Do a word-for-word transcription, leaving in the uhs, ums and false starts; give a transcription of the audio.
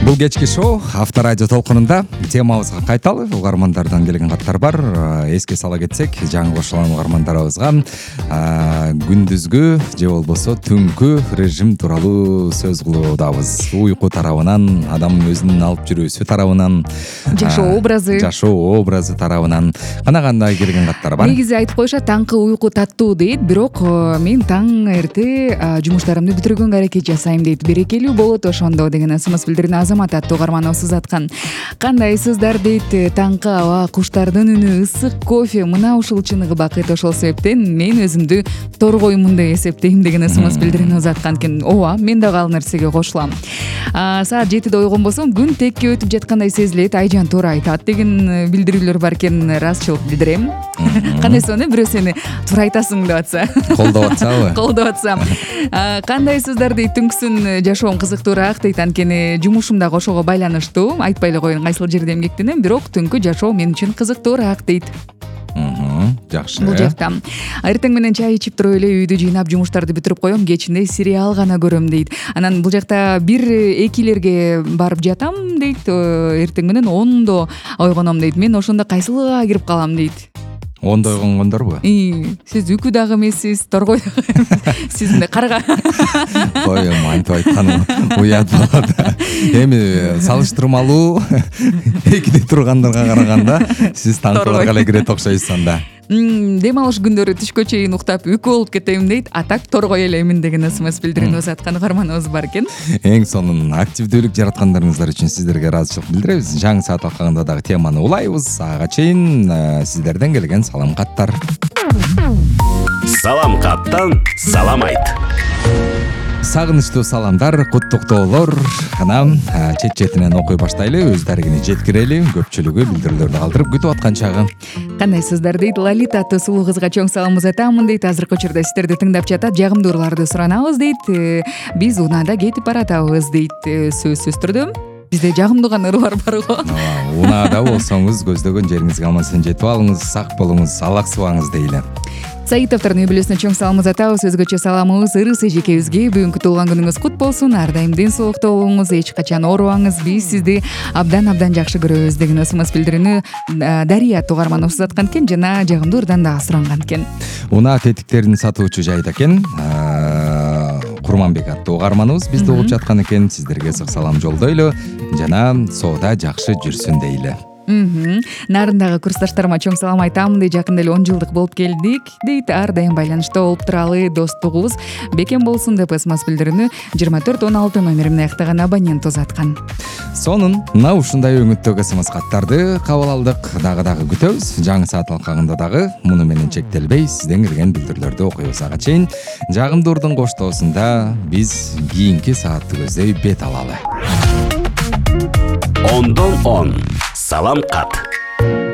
Бул кечки шоу Авторадио толкунунда темабызга кайталы угармандардан келген каттар бар. Эске сала кетсек, жаңы кошулган угармандарыбызга күндүзгү же болбосо түнкү режим тууралуу сөз кылуудабыз. Уйку тарабынан, адамдын өзүнүн алып жүрүүсү тарабынан, жашоо образы, жашоо образы тарабынан кана кандай келген каттар бар. Негизи айтып коюшат, таңкы уйку таттуу дейт, бирок мен таң эрте жумуштарымды бүтүргөнгө аракет жасайм дейт. Берекелүү болот ошондо деген смс билдирген Азамат аттуу угарманыбыз аткан. Кандайсыздар дейт, таңкы аба, куштардын үнү, ысык кофе, мына ушул чыныгы бакыт, ошол себептен мен өзүмдү торгоймун деп эсептейм деген смс билдирүүнү аткан экен. Ооба, мен дагы ал нерсеге кошулам. Саат жетиде ойгонбосом, күн текке өтүп жаткандай сезилет, айжан туура айтат деген билдирүүлөр бар экен. Расчылык билдирем. Кандай сону бирөө сени туура айтасың деп атса, колдоп атсабы? Колдоп атсам. Кандайсыздар дейт, түнкүсүн жашоом кызыктуураак дейт. Анткени жумушум дагы ошого байланыштуу. Айтпай эле коеюн кайсыл жерде эмгектенем, бирок түнкү жашоо мен үчүн кызыктуураак дейт. Жакшы. Бул жакта эртең менен чай ичип туруп эле үйдү жыйнап жумуштарды бүтүрүп коем, кечинде сериал гана көрөм дейт. Анан бул жакта бир экилерге барып жатам дейт. Эртең менен ондо ойгоном дейт. Мен ошондо кайсылыга кирип калам дейт. Ондо ойгонгондорбу? Сиз үкү дагы эмессиз, торгой дагы. Сиз мындай карга. Ой, антип айтканым уят болот. Эми салыштырмалуу экиде тургандарга караганда сиз таңкыларга эле кирет окшойсуз анда. Дем алыш күндөрү түшкө чейин уктап үкү болуп кетем дейт. Атак торгой элемин деген смс билдирүүнү аткан угарманыбыз бар экен. Эң сонун активдүүлүк жараткандарыңыздар үчүн сиздерге ыраазычылык билдиребиз. Жаңы саат алкагында дагы теманы улайбыз. Ага чейин сиздерден келген салам каттар. Салам каттан салам айт. Сагынычтуу саламдар, куттуктоолор. Анам чет четинен окуй баштайлы, өз дарегине жеткирели. Көпчүлүгү билдирүүлөрдү калтырып күтүп аткан чагы. Кандайсыздар дейт, Лолита аттуу сулуу кызга чоң саламыбызды айтамын дейт. Азыркы учурда сиздерди тыңдап жатат, жагымдууларды суранабыз дейт. Биз унаада кетип баратабыз дейт. Сөзсүз түрдө бизде жагымдуу гана ырлар бар го. Унаада болсоңуз көздөгөн жериңизге алмастан жетип алыңыз, сак болуңуз, салаксыбаңыз дейли. Саитовдордун үй бүлөсүнө чоң саламыбызды атабыз. Өзгөчө саламыбыз Ырыс эжекебизге. Бүгүнкү туулган күнүңүз кут болсун. Ар дайым ден соолукта болуңуз, эч качан оорубаңыз. Биз сизди абдан абдан жакшы көрөбүз деген смс билдирүүнү Дария угарманыбыз аткан экен жана жагымдуу ырдан дагы суранган экен. Унаа тетиктерин сатуучу жайда экен. Курманбек аттуу угарманыбыз бизди угуп жаткан экен. Сиздерге ысык салам жолдойлу жана соода жакшы жүрсүн дейли. Нарындагы курсташтарыма чоң салам айтамын дейт. Жакында эле он жылдык болуп келдик дейт. Ар дайым байланышта болуп туралы, достугубуз бекем болсун деп смс билдирүүнү жыйырма төрт он алты номерин аяктаган абонент узаткан. Сонун мына ушундай өңүттөгү смс каттарды кабыл алдык. Дагы дагы күтөбүз. Жаңы саат алкагында дагы муну менен чектелбей сизден келген билдирүүлөрдү окуйбуз. Ага чейин жагымдуурдун коштоосунда биз кийинки саатты көздөй бет алалы. Ондон он салам кат.